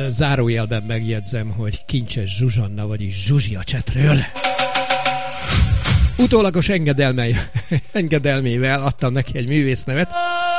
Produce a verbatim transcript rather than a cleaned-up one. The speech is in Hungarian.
zárójelben megjegyzem, hogy Kincses Zsuzsanna, vagyis Zsuzsi a csetről. Utólagos engedelmei, engedelmével adtam neki egy művésznevet.